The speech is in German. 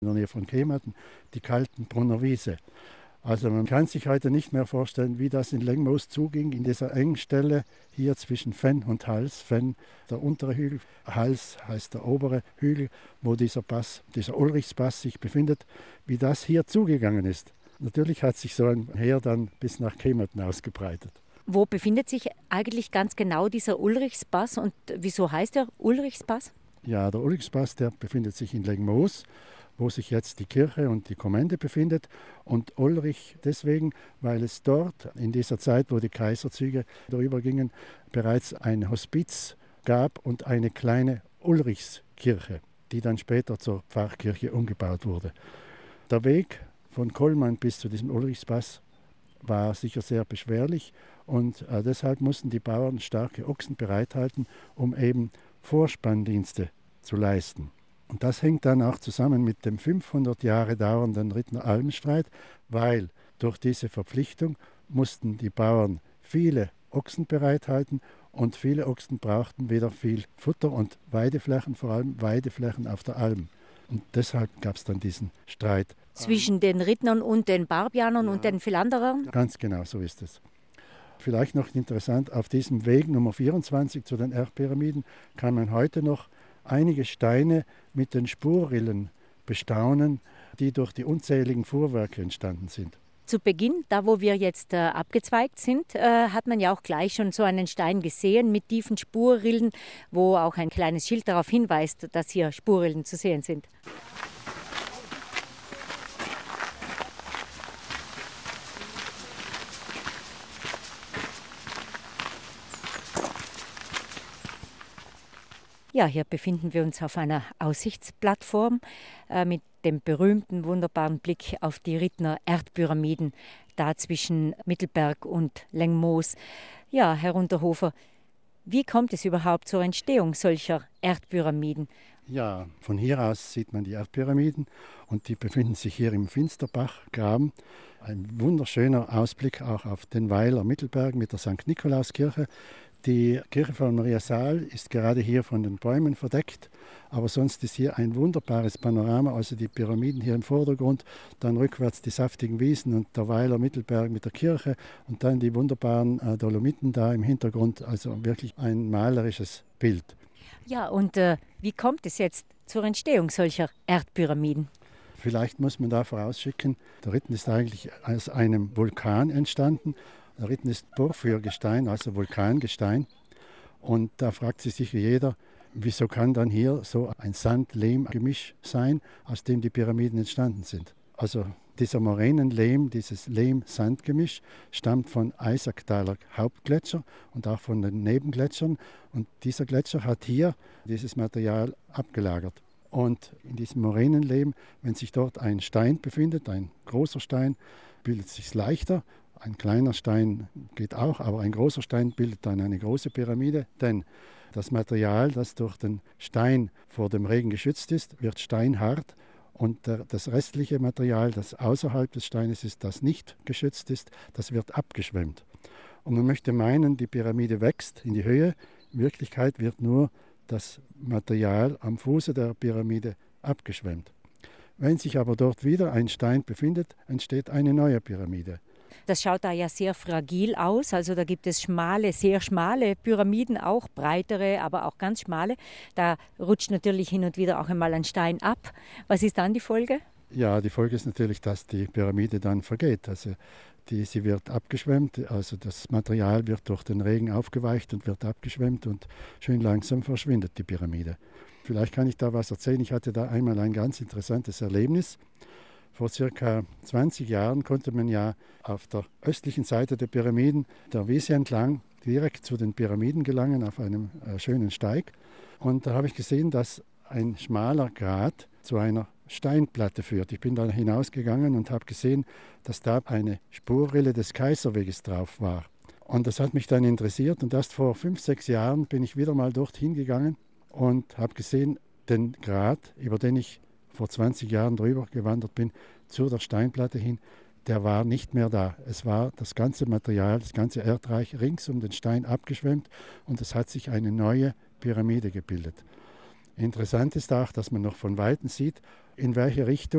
in der Nähe von Kematen, die Kaltenbrunner Wiese. Also man kann sich heute nicht mehr vorstellen, wie das in Lengmoos zuging, in dieser engen Stelle hier zwischen Fenn und Hals. Fenn, der untere Hügel, Hals heißt der obere Hügel, wo dieser Ulrichspass sich befindet, wie das hier zugegangen ist. Natürlich hat sich so ein Heer dann bis nach Kematen ausgebreitet. Wo befindet sich eigentlich ganz genau dieser Ulrichspass und wieso heißt er Ulrichspass? Ja, der Ulrichspass, der befindet sich in Lengmoos, wo sich jetzt die Kirche und die Kommende befindet. Und Ulrich deswegen, weil es dort in dieser Zeit, wo die Kaiserzüge darüber gingen, bereits ein Hospiz gab und eine kleine Ulrichskirche, die dann später zur Pfarrkirche umgebaut wurde. Der Weg von Kollmann bis zu diesem Ulrichspass war sicher sehr beschwerlich und deshalb mussten die Bauern starke Ochsen bereithalten, um eben Vorspanndienste zu leisten. Und das hängt dann auch zusammen mit dem 500 Jahre dauernden Rittner Almstreit, weil durch diese Verpflichtung mussten die Bauern viele Ochsen bereithalten und viele Ochsen brauchten wieder viel Futter und Weideflächen, vor allem Weideflächen auf der Alm. Und deshalb gab es dann diesen Streit. Zwischen den Rittnern und den Barbianern und den Philanderern? Ganz genau, so ist es. Vielleicht noch interessant, auf diesem Weg Nummer 24 zu den Erdpyramiden kann man heute noch einige Steine mit den Spurrillen bestaunen, die durch die unzähligen Fuhrwerke entstanden sind. Zu Beginn, da wo wir jetzt abgezweigt sind, hat man ja auch gleich schon so einen Stein gesehen mit tiefen Spurrillen, wo auch ein kleines Schild darauf hinweist, dass hier Spurrillen zu sehen sind. Ja, hier befinden wir uns auf einer Aussichtsplattform mit dem berühmten, wunderbaren Blick auf die Rittner Erdpyramiden, da zwischen Mittelberg und Lengmoos. Ja, Herr Unterhofer, wie kommt es überhaupt zur Entstehung solcher Erdpyramiden? Ja, von hier aus sieht man die Erdpyramiden und die befinden sich hier im Finsterbachgraben. Ein wunderschöner Ausblick auch auf den Weiler Mittelberg mit der St. Nikolauskirche. Die Kirche von Maria Saal ist gerade hier von den Bäumen verdeckt, aber sonst ist hier ein wunderbares Panorama, also die Pyramiden hier im Vordergrund, dann rückwärts die saftigen Wiesen und der Weiler Mittelberg mit der Kirche und dann die wunderbaren Dolomiten da im Hintergrund, also wirklich ein malerisches Bild. Ja, und wie kommt es jetzt zur Entstehung solcher Erdpyramiden? Vielleicht muss man da vorausschicken, der Ritten ist eigentlich aus einem Vulkan entstanden. Der Ritten ist Porphyrgestein, also Vulkangestein. Und da fragt sich sicher jeder, wieso kann dann hier so ein Sand-Lehm-Gemisch sein, aus dem die Pyramiden entstanden sind. Also dieser Moränenlehm, dieses Lehm-Sand-Gemisch, stammt von Eisacktaler Hauptgletscher und auch von den Nebengletschern. Und dieser Gletscher hat hier dieses Material abgelagert. Und in diesem Moränenlehm, wenn sich dort ein Stein befindet, ein großer Stein, bildet es sich leichter. Ein kleiner Stein geht auch, aber ein großer Stein bildet dann eine große Pyramide, denn das Material, das durch den Stein vor dem Regen geschützt ist, wird steinhart und das restliche Material, das außerhalb des Steines ist, das nicht geschützt ist, das wird abgeschwemmt. Und man möchte meinen, die Pyramide wächst in die Höhe. In Wirklichkeit wird nur das Material am Fuße der Pyramide abgeschwemmt. Wenn sich aber dort wieder ein Stein befindet, entsteht eine neue Pyramide. Das schaut da ja sehr fragil aus, also da gibt es schmale, sehr schmale Pyramiden, auch breitere, aber auch ganz schmale. Da rutscht natürlich hin und wieder auch einmal ein Stein ab. Was ist dann die Folge? Ja, die Folge ist natürlich, dass die Pyramide dann vergeht. Also sie wird abgeschwemmt, also das Material wird durch den Regen aufgeweicht und wird abgeschwemmt und schön langsam verschwindet die Pyramide. Vielleicht kann ich da was erzählen. Ich hatte da einmal ein ganz interessantes Erlebnis. Vor circa 20 Jahren konnte man ja auf der östlichen Seite der Pyramiden der Wiese entlang direkt zu den Pyramiden gelangen auf einem schönen Steig. Und da habe ich gesehen, dass ein schmaler Grat zu einer Steinplatte führt. Ich bin da hinausgegangen und habe gesehen, dass da eine Spurrille des Kaiserweges drauf war. Und das hat mich dann interessiert und erst vor 5, 6 Jahren bin ich wieder mal dorthin gegangen und habe gesehen, den Grat, über den ich vor 20 Jahren drüber gewandert bin, zu der Steinplatte hin, der war nicht mehr da. Es war das ganze Material, das ganze Erdreich rings um den Stein abgeschwemmt und es hat sich eine neue Pyramide gebildet. Interessant ist auch, dass man noch von Weitem sieht, in welche Richtung